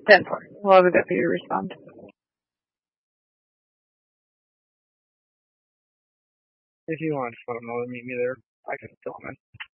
10-4. We'll have the deputy respond. If you want to phone him, meet me there. I can fill him in.